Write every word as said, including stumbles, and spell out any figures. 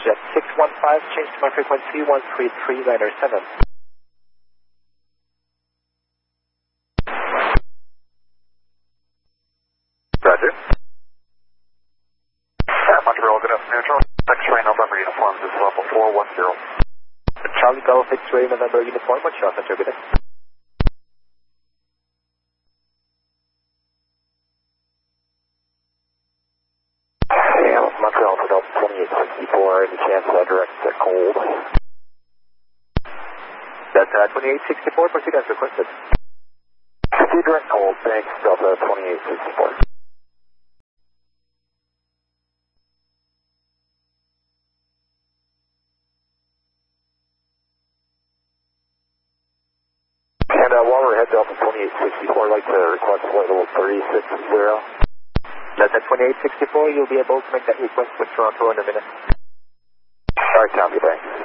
Jet six one five, change to my frequency one three three nine seven. Roger. Yeah, Montreal, good afternoon, Charlie. X-ray November uniform, this is level four one zero. Charlie Golf X-ray November uniform, what's your center, good day? Yeah, Montreal for Delta twenty-eight sixty-four, any chance of direct to cold? That's uh, twenty-eight sixty-four, proceed as requested. See direct cold, thanks, Delta twenty-eight sixty-four. And uh, while we're ahead, Delta twenty-eight sixty-four, I'd like to request flight level three six zero. Delta twenty-eight sixty-four, you'll be able to make that request with Toronto in a minute. Alright, copy, thanks.